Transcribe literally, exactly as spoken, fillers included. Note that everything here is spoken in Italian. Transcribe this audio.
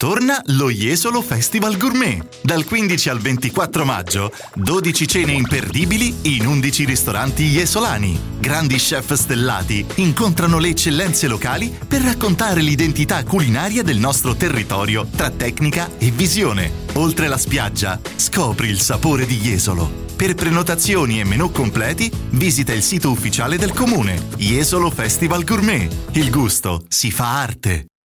Torna lo Jesolo Festival Gourmet. Dal quindici al ventiquattro maggio, dodici cene imperdibili in undici ristoranti jesolani. Grandi chef stellati incontrano le eccellenze locali per raccontare l'identità culinaria del nostro territorio tra tecnica e visione. Oltre la spiaggia, scopri il sapore di Jesolo. Per prenotazioni e menù completi, visita il sito ufficiale del comune. Jesolo Festival Gourmet. Il gusto si fa arte.